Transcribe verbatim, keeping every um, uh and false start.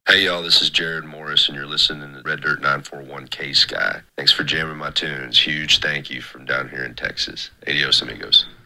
Hey y'all, this is Jared Morris and you're listening to Red Dirt nine four one K Sky. Thanks for jamming my tunes. Huge thank you from down here in Texas. Adios amigos.